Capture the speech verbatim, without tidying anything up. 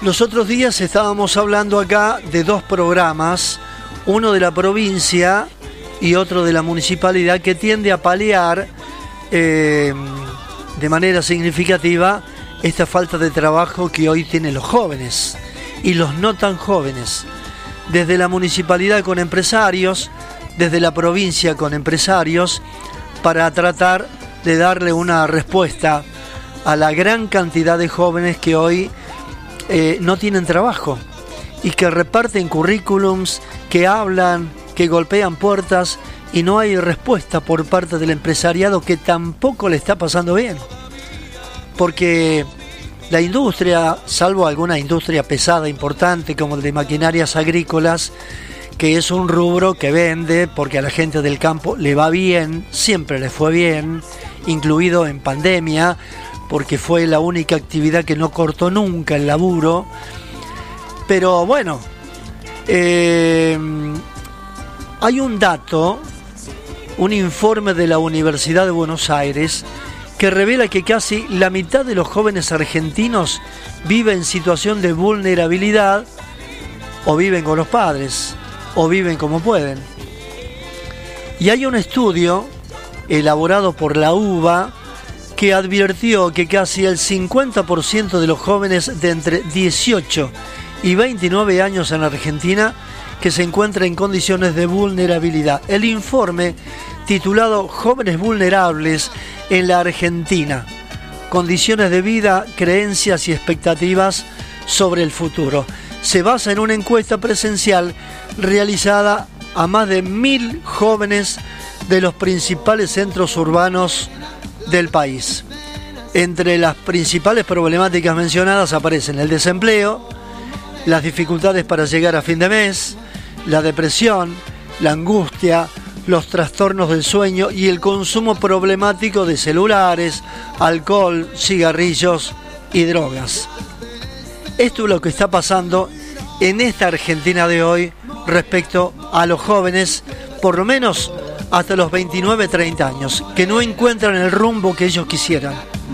Los otros días estábamos hablando acá de dos programas, uno de la provincia y otro de la municipalidad, que tiende a paliar eh, de manera significativa esta falta de trabajo que hoy tienen los jóvenes y los no tan jóvenes. Desde la municipalidad con empresarios, desde la provincia con empresarios, para tratar de darle una respuesta a la gran cantidad de jóvenes que hoy eh, no tienen trabajo y que reparten currículums, que hablan, que golpean puertas y no hay respuesta por parte del empresariado, que tampoco le está pasando bien. Porque la industria, salvo alguna industria pesada, importante, como el de maquinarias agrícolas, que es un rubro que vende porque a la gente del campo le va bien, siempre le fue bien, incluido en pandemia, porque fue la única actividad que no cortó nunca el laburo. Pero bueno, eh, hay un dato, un informe de la Universidad de Buenos Aires, que revela que casi la mitad de los jóvenes argentinos viven en situación de vulnerabilidad, o viven con los padres, o viven como pueden. Y hay un estudio elaborado por la U B A que advirtió que casi el cincuenta por ciento de los jóvenes de entre dieciocho y veintinueve años en Argentina que se encuentran en condiciones de vulnerabilidad. El informe, titulado Jóvenes vulnerables en la Argentina, condiciones de vida, creencias y expectativas sobre el futuro, se basa en una encuesta presencial realizada a más de mil jóvenes de los principales centros urbanos del país. Entre las principales problemáticas mencionadas aparecen el desempleo, las dificultades para llegar a fin de mes, la depresión, la angustia, los trastornos del sueño y el consumo problemático de celulares, alcohol, cigarrillos y drogas. Esto es lo que está pasando en esta Argentina de hoy respecto a los jóvenes, por lo menos hasta los veintinueve, treinta años, que no encuentran el rumbo que ellos quisieran.